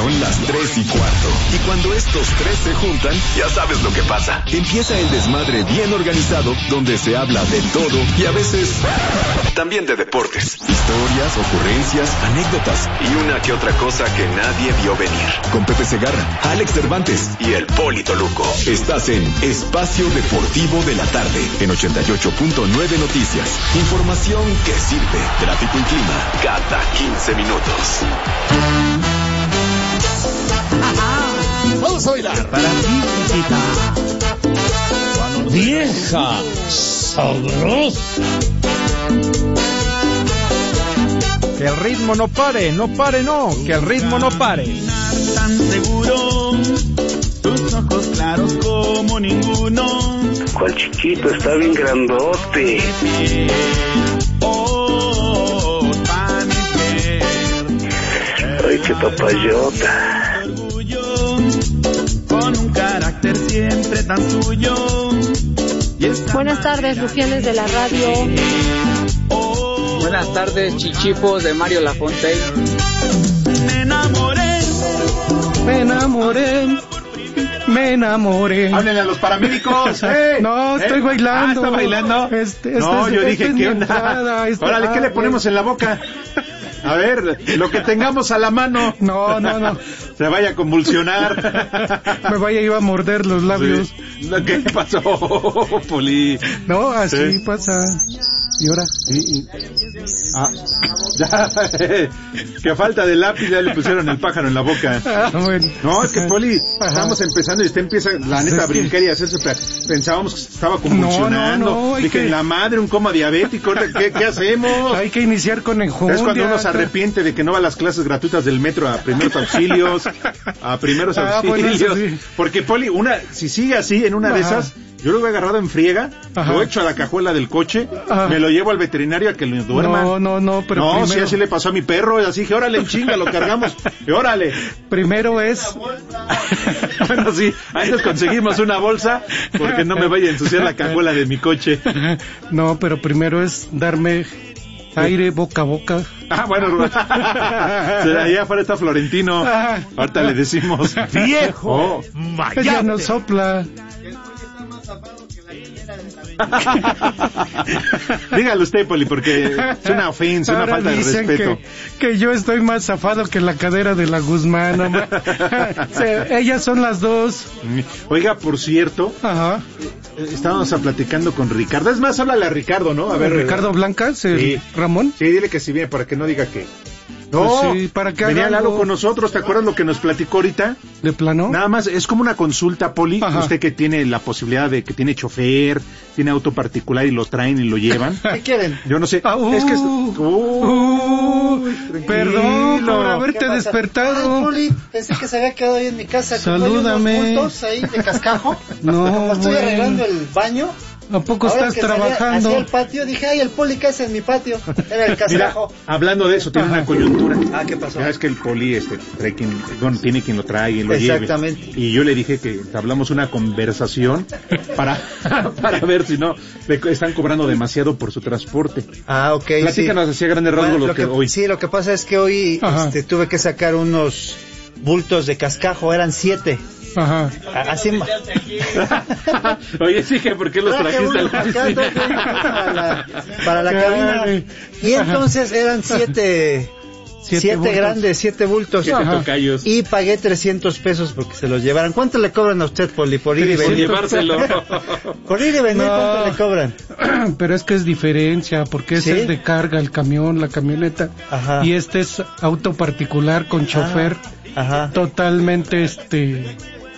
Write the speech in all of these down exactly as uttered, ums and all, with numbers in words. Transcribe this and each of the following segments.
Son las tres y cuarto. Y cuando estos tres se juntan, ya sabes lo que pasa. Empieza el desmadre bien organizado, donde se habla de todo y a veces también de deportes. Historias, ocurrencias, anécdotas y una que otra cosa que nadie vio venir. Con Pepe Segarra, Alex Cervantes y el Poli Toluco. Estás en Espacio Deportivo de la Tarde, en ochenta y ocho punto nueve Noticias. Información que sirve. Tráfico y clima cada quince minutos. Vamos a bailar para ti, chiquita. Vieja, sabrosa. Que el ritmo no pare, no pare, no, que el ritmo no pare. Tan seguro, tus ojos claros como ninguno. ¿Cuál chiquito? Está bien grandote. Oh, ay, qué papayota. Con un carácter siempre tan suyo. Buenas tardes, rufianes de la radio. Buenas tardes, chichipos de Mario Lafontaine. Me enamoré. Me enamoré. Me enamoré. Háblenle a los paramédicos. ¿Eh? No, estoy ¿Eh? bailando. Ah, ¿está bailando? Este, este no, es, yo este dije, es ¿qué onda? Entrada, este, Órale, ¿qué ah, le ponemos en la boca? A ver, lo que tengamos a la mano. No, no, no. Se vaya a convulsionar. Me vaya a ir a morder los labios. Sí. ¿Qué pasó, Poli? No, así ¿Sí? pasa. ¿Y ahora? Y, y... Ah, ya, que falta de lápiz, ya le pusieron el pájaro en la boca. Ah, bueno. No, es que Poli, Ajá. estamos empezando y usted empieza, la neta, a brincar y a hacerse. Pensábamos que estaba convulsionando. No, no, no, Dije, que... la madre, un coma diabético, ¿qué, qué hacemos? Hay que iniciar con enjundia. Es cuando uno se arrepiente de que no va a las clases gratuitas del metro a primeros auxilios, a primeros Ah, auxilios. bueno, sí. Porque, Poli, una, si sigue así en una Ajá. de esas, yo lo he agarrado en friega, Ajá. lo echo a la cajuela del coche, Ajá. me lo llevo al veterinario a que lo duerma. No, no, no, pero No, primero... sí, así le pasó a mi perro, y así dije, órale, en chinga, lo cargamos, y órale. Primero es... Bueno, sí, antes conseguimos una bolsa, porque no me vaya a ensuciar la cajuela de mi coche. No, pero primero es darme aire boca a boca. Ah, bueno, allá afuera está Florentino. Ahorita le decimos, viejo, oh, ella no sopla. Dígalo usted, Poli, porque es una ofensa, Ahora una falta de dicen respeto. Que, que yo estoy más zafado que la cadera de la Guzmán. ¿No? Se, ellas son las dos. Oiga, por cierto, Ajá. estábamos platicando con Ricardo. Es más, háblale a Ricardo, ¿no? A ver, Ricardo Blancas, el sí. Ramón. Sí, dile que si viene para que no diga que... No, pues sí, para que venía haga Lalo algo. con nosotros, ¿te acuerdas lo que nos platicó ahorita? ¿De plano? Nada más, es como una consulta, Poli. Ajá. Usted que tiene la posibilidad de que tiene chofer, tiene auto particular y lo traen y lo llevan. ¿Qué quieren? Yo no sé. Ah, uh, es que... uh, Uh, perdón por haberte despertado. Ay, Poli, pensé que se había quedado ahí en mi casa. Salúdame. Con unos bultos ahí de cascajo. No, Como estoy bueno. arreglando el baño. ¿A poco Ahora estás que salía trabajando? hacia el patio, dije, ay, el Poli que hace en mi patio. Era el Mira, cascajo. hablando de eso, tiene Ajá. una coyuntura. Ah, ¿qué pasó? Ya es que el Poli este, trae quien, bueno, tiene quien lo trae y lo Exactamente. lleve. Y yo le dije que hablamos una conversación para, para ver si no le están cobrando demasiado por su transporte. Ah, ok. Platícanos sí. así a grandes rasgos Bueno, lo que, hoy. Sí, lo que pasa es que hoy Ajá. este, tuve que sacar unos bultos de cascajo, eran siete. Ajá. Así ma- Oye, sí, que ¿por qué los Traje trajiste a uno la acá, oficina? traje uno para la, para la Caray. cabina. Y entonces eran siete, Siete siete, bultos. grandes, siete bultos. Siete Ajá. tocayos. Y pagué trescientos pesos porque se los llevaran. ¿Cuánto le cobran a usted, Poli, por ir y Por venir? llevárselo. Por ir y venir, No. ¿cuánto le cobran? Pero es que es diferencia, porque ese ¿Sí? es de carga, el camión, la camioneta. Ajá. Y este es auto particular con chofer, Ajá. totalmente este...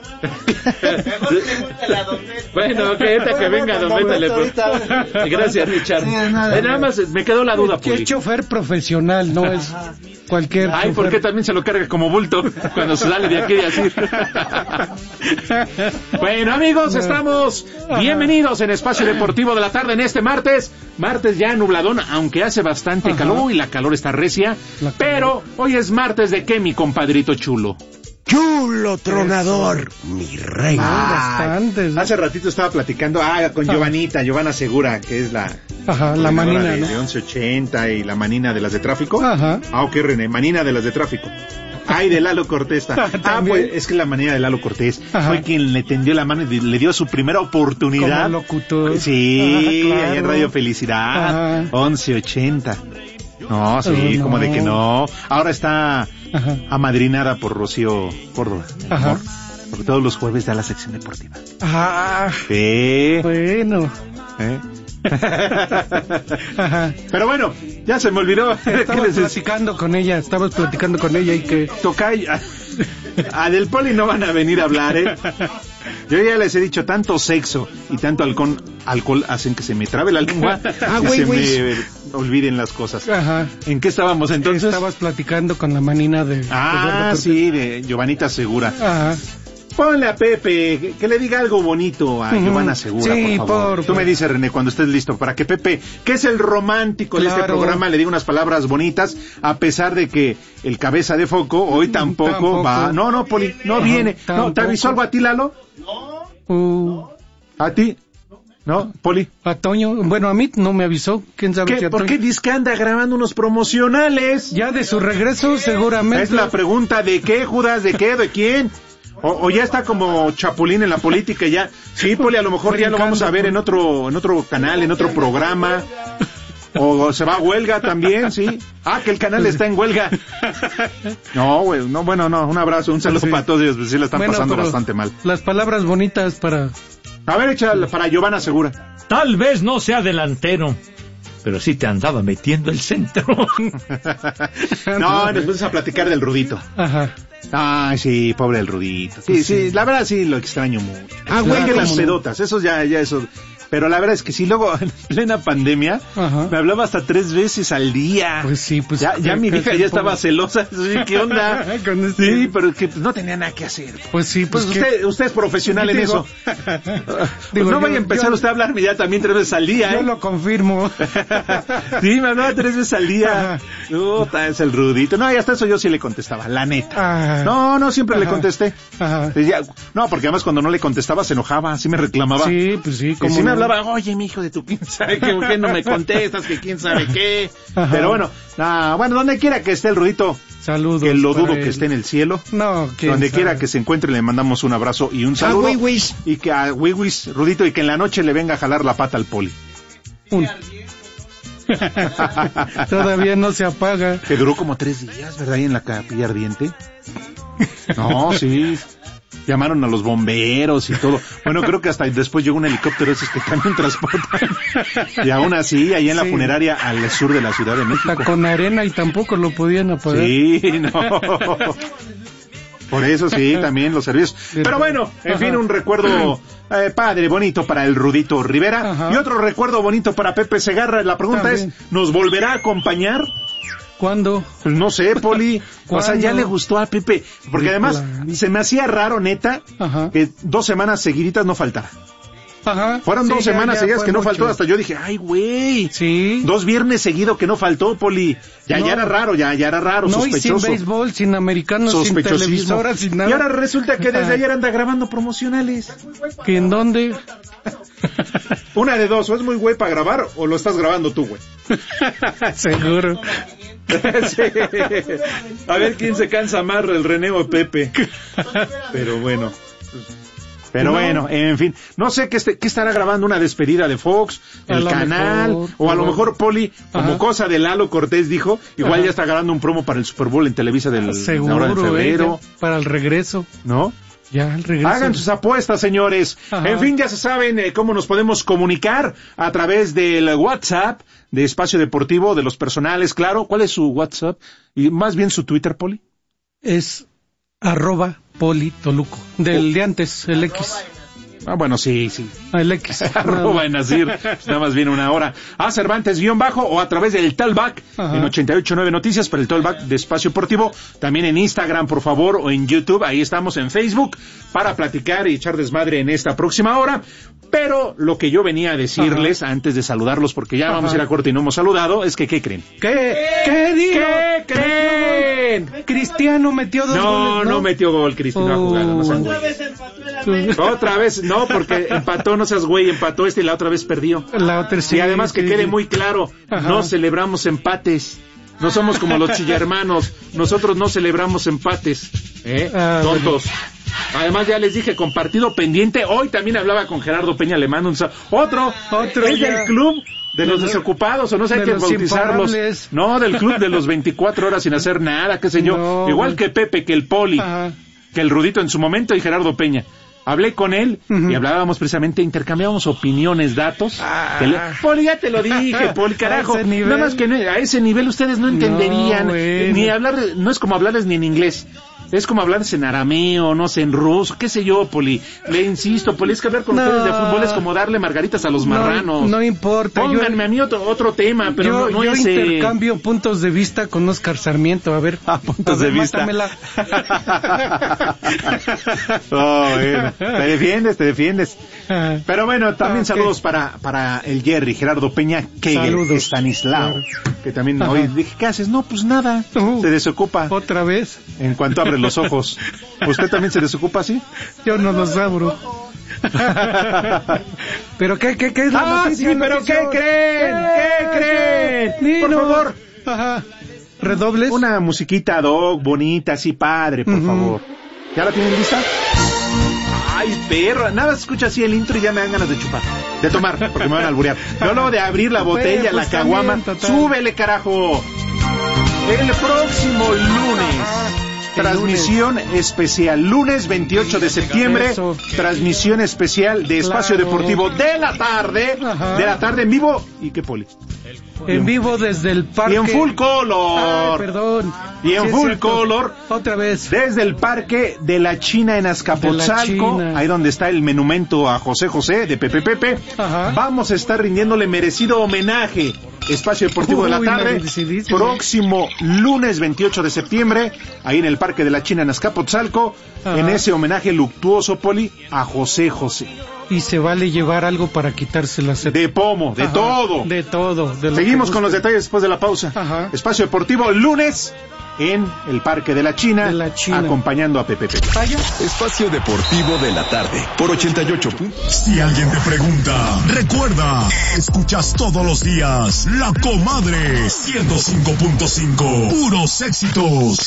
Bueno, que ahorita que venga, don Métale. Ahorita. Gracias, Richard. Sí, nada. Eh, nada más me quedó la duda, Que es Poli. chofer profesional, no es cualquier Ay, chofer. ¿por qué también se lo carga como bulto cuando se sale de aquí de así? Bueno, amigos, estamos bienvenidos en Espacio Deportivo de la Tarde en este martes. Martes ya nubladón, aunque hace bastante Ajá. calor y la calor está recia. La calor. Pero hoy es martes de qué, mi compadrito chulo. Chulo tronador, mi rey. Ah, bastantes, ¿no? Hace ratito estaba platicando ah, con Ah. Giovanita, Giovanna Segura, que es la... Ajá, la coordinadora manina, de, ¿no? de once ochenta y la manina de las de tráfico. Ajá. Ah, ok, René, manina de las de tráfico. Ay, de Lalo Cortés. Ah, pues es que la manera de Lalo Cortés Ajá. fue quien le tendió la mano y le dio su primera oportunidad. Como locutor. Sí, Ajá, claro. Allá en Radio Felicidad, Ajá. once ochenta. No, sí, no. como de que no. Ahora está Ajá. amadrinada por Rocío Córdoba. Ajá. Porque todos los jueves da la sección deportiva. Ah, sí. Bueno. ¿Eh? Pero bueno, ya se me olvidó. Estabas platicando con ella, estabas platicando con ella y que... Tocay, a, a Del Poli no van a venir a hablar, ¿eh? Yo ya les he dicho, tanto sexo y tanto alcohol, alcohol hacen que se me trabe la lengua ah, y wey, se wey. me olviden las cosas. Ajá. ¿En qué estábamos entonces? Estabas platicando con la manina de... Ah, de sí, de Giovanita Segura. Ajá. Ponle a Pepe, que, que le diga algo bonito a uh-huh. Giovanna Segura, sí, por favor. Por, Tú me dices, René, cuando estés listo, para que Pepe, que es el romántico claro. de este programa, le diga unas palabras bonitas, a pesar de que el cabeza de foco hoy tampoco, tampoco. va. No, no, Poli, no uh-huh. viene. Tampoco. No, ¿te avisó algo a ti, Lalo? No. Uh. ¿A ti? ¿No, Poli? A Toño, bueno, a mí no me avisó. ¿Quién sabe ¿Qué? Si a ¿Por qué dice que anda grabando unos promocionales? Ya de su regreso, seguramente. Es la pregunta, ¿de qué, Judas? ¿De qué? ¿De quién? O, o ya está como Chapulín en la política ya. Sí, Poli, a lo mejor ya lo vamos a ver en otro en otro canal, en otro programa. O se va a huelga también, sí. Ah, que el canal está en huelga. No, güey, no, bueno, no, un abrazo, un saludo sí. para todos ellos, pues sí la están bueno, pasando bastante mal. Las palabras bonitas para... A ver, échale para Giovanna Segura. Tal vez no sea delantero, pero sí te andaba metiendo el centro. No, después a platicar del Rudito. Ajá. Ay, sí, pobre el Rudito. Sí, sí, sí, la verdad sí lo extraño mucho. Ah, güey, que las pedotas, eso ya, ya eso... Pero la verdad es que sí, luego en plena pandemia Ajá. me hablaba hasta tres veces al día. Pues sí, pues ya, ya mi hija ya estaba celosa. ¿Qué onda? Sí, pero que pues, no tenía nada que hacer. Pues sí, pues, pues usted, usted es profesional en digo, eso. Pues digo, no vaya a empezar yo, usted a hablarme ya también tres veces al día. Yo ¿eh? lo confirmo. Sí, me hablaba tres veces al día. Puta, es el Rudito. No, y hasta eso yo sí le contestaba, la neta. Ajá. No, no, siempre Ajá. le contesté. Ajá. Decía, no, porque además cuando no le contestaba se enojaba, así me reclamaba. Sí, pues sí, como sí me hablaba, oye, mi hijo de tu quién sabe qué, ¿por qué no me contestas? Que quién sabe qué. Ajá. Pero bueno, nah, bueno, donde quiera que esté el Rudito. Saludos. Que lo dudo él. Que esté en el cielo. No, donde sabe? Quiera que se encuentre le mandamos un abrazo y un saludo. A Wiwis. Y que a Wiwis, Rudito, y que en la noche le venga a jalar la pata al Poli. Un... Todavía no se apaga. Que duró como tres días, ¿verdad? Ahí en la capilla ardiente. No, sí. Llamaron a los bomberos y todo. Bueno, creo que hasta después llegó un helicóptero esos que también transportan. Y aún así, ahí en la sí. funeraria al sur de la Ciudad de México. Hasta con arena y tampoco lo podían apagar. Sí, no. Por eso sí, también los servicios. Pero bueno, en Ajá. fin, un recuerdo eh, padre, bonito para el Rudito Rivera. Ajá. Y otro recuerdo bonito para Pepe Segarra. La pregunta también. es, ¿nos volverá a acompañar? ¿Cuándo? Pues no sé, Poli. O sea, ya le gustó a Pepe. Porque además se me hacía raro, neta, Ajá. que dos semanas seguiditas no faltara. Ajá. Fueron sí, dos ya, semanas ya seguidas que no mucho. faltó. Hasta yo dije, ay, güey. Sí. Dos viernes seguidos que no faltó, Poli. Ya, no. ya era raro, ya, ya era raro, no, sospechoso. Y sin béisbol, sin americanos, sin televisoras, sin nada. Y ahora resulta que desde ayer anda grabando promocionales. ¿Que en dónde? Una de dos, o es muy güey para grabar, o lo estás grabando tú, güey. Seguro. Sí. A ver quién se cansa más, el René o Pepe. Pero bueno. Pero no. bueno, en fin, no sé qué, este, qué estará grabando, una despedida de Fox, el canal, mejor, o a lo mejor Poli, como Ajá. cosa de Lalo Cortés dijo, igual Ajá. ya está grabando un promo para el Super Bowl en Televisa del Seguro, ahora de febrero. Eh, para el regreso. ¿No? Ya, el regreso. Hagan sus apuestas, señores. Ajá. En fin, ya se saben eh, cómo nos podemos comunicar a través del WhatsApp de Espacio Deportivo, de los personales, claro. ¿Cuál es su WhatsApp? Y más bien su Twitter, Poli. Es arroba Poli Toluco. Del oh. de antes, el X. Ah, bueno, sí, sí. El X. Arroba en Nasir. Está más bien una hora. A Cervantes guión bajo o a través del Talkback en ochenta y ocho punto nueve Noticias para el Talkback de Espacio Deportivo. También en Instagram, por favor, o en YouTube. Ahí estamos en Facebook para platicar y echar desmadre en esta próxima hora. Pero lo que yo venía a decirles Ajá. antes de saludarlos, porque ya Ajá. vamos a ir a corte y no hemos saludado, es que ¿qué creen? ¿Qué? ¿Qué digo? ¿Qué creen? Cristiano metió dos no, goles. No, no metió gol, Cristiano oh. ha jugado. No Otra vez empató el América. Otra vez, no, porque empató, no seas güey, empató este y la otra vez perdió. La otra sí. Y además que sí, quede sí. muy claro, Ajá. no celebramos empates. No somos como los chillermanos. Nosotros no celebramos empates. ¿Eh? Ah, tontos. Bueno. Además, ya les dije, con partido pendiente. Hoy también hablaba con Gerardo Peña, le mando un sal... Otro. Otro. Es ya. Del club de los desocupados, o no sé, hay que bautizarlos. No, del club de los veinticuatro horas sin hacer nada, qué sé yo. No. Igual que Pepe, que el Poli, ajá, que el Rudito en su momento y Gerardo Peña. Hablé con él, uh-huh, y hablábamos precisamente, intercambiábamos opiniones, datos. Ah. Le... Poli, ya te lo dije, Poli, carajo. Nada más que no, a ese nivel ustedes no entenderían, no, bueno, ni hablar, no es como hablarles ni en inglés. Es como hablarles en arameo, no sé, en ruso, qué sé yo, Poli. Le insisto, Poli, es que hablar con no, ustedes de fútbol es como darle margaritas a los no, marranos. No importa. Pónganme yo, a mí otro, otro tema, pero yo, no, no yo ese... intercambio puntos de vista con Oscar Sarmiento, a ver. Ah, puntos a ver, de vista. Oh, bueno. Te defiendes, te defiendes. Pero bueno, también okay, saludos para, para el Jerry, Gerardo Peña, que Estanislao, que también ajá, hoy dije, ¿qué haces? No, pues nada, uh, se desocupa. ¿Otra vez? En cuanto abre los ojos. ¿Usted también se desocupa así? Yo no los abro. ¿Pero qué, qué, qué es la ah, noticia? Sí, pero ¿qué creen? ¿Qué creen? Nino. Por favor. Ajá. Redobles. Una musiquita, Doc, bonita, así padre, por uh-huh, favor. ¿Ya la tienen lista? Ay, perra, nada, se escucha así el intro y ya me dan ganas de chupar, de tomar, porque me van a alburear. Yo luego de abrir la botella, pues, la caguama, súbele, carajo. El próximo lunes, el transmisión lunes. especial, lunes veintiocho de septiembre, Eso. transmisión especial de Espacio claro. Deportivo de la tarde, ajá, de la tarde en vivo, ¿y qué, Poli? En vivo desde el parque. Y en full color. Ay, perdón. Y en sí, full color. Otra vez. Desde el parque de la China en Azcapotzalco, ahí donde está el monumento a José José de Pepe Pepe. Ajá. Vamos a estar rindiéndole merecido homenaje. Espacio Deportivo Uy, de la tarde. Próximo lunes veintiocho de septiembre, ahí en el parque de la China en Azcapotzalco, ajá, en ese homenaje luctuoso, Poli, a José José. Y se vale llevar algo para quitarse la sed. De pomo, de ajá, todo. De todo. De Seguimos con los detalles después de la pausa. Ajá. Espacio Deportivo, lunes, en el Parque de la China, de la China. acompañando a Pepe Pepe. Espacio Deportivo de la tarde, por ochenta y ocho. Si alguien te pregunta, recuerda, escuchas todos los días La Comadre ciento cinco punto cinco, puros éxitos.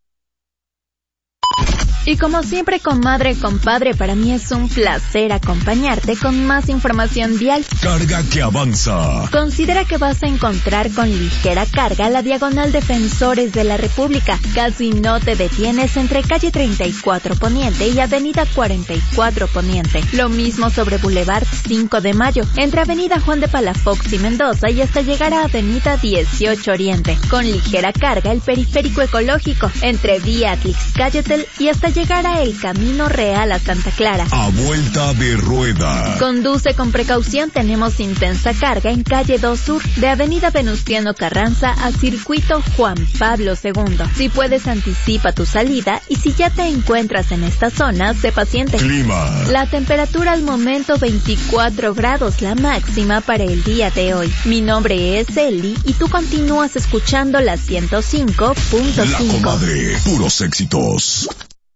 Y como siempre, comadre, compadre, para mí es un placer acompañarte con más información vial. Carga que avanza. Considera que vas a encontrar con ligera carga la diagonal Defensores de la República. Casi no te detienes entre calle treinta y cuatro Poniente y avenida cuarenta y cuatro Poniente. Lo mismo sobre Boulevard cinco de Mayo, entre avenida Juan de Palafox y Mendoza y hasta llegar a avenida dieciocho Oriente. Con ligera carga el periférico ecológico, entre vía Atlixcáyotl y hasta llegar a el Camino Real a Santa Clara. A vuelta de rueda. Conduce con precaución, tenemos intensa carga en calle dos Sur, de avenida Venustiano Carranza a circuito Juan Pablo segundo. Si puedes, anticipa tu salida y si ya te encuentras en esta zona, sé paciente. Clima. La temperatura al momento veinticuatro grados, la máxima para el día de hoy. Mi nombre es Eli y tú continúas escuchando la ciento cinco punto cinco. La Comadre, puros éxitos.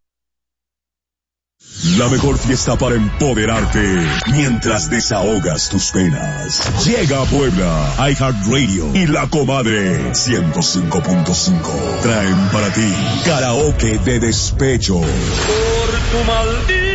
La mejor fiesta para empoderarte mientras desahogas tus penas. Llega a Puebla, iHeartRadio y La Comadre ciento cinco punto cinco. Traen para ti karaoke de despecho. Por tu maldito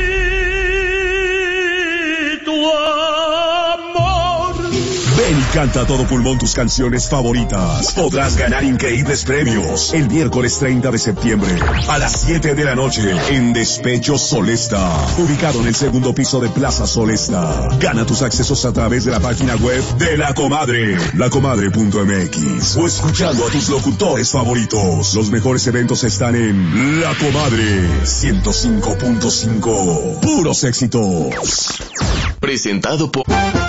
amor. Ven y canta a todo pulmón tus canciones favoritas. Podrás ganar increíbles premios el miércoles treinta de septiembre a las siete de la noche en Despecho Solesta, ubicado en el segundo piso de Plaza Solesta. Gana tus accesos a través de la página web de La Comadre, lacomadre punto m x, o escuchando a tus locutores favoritos. Los mejores eventos están en La Comadre ciento cinco punto cinco. Puros éxitos. Presentado por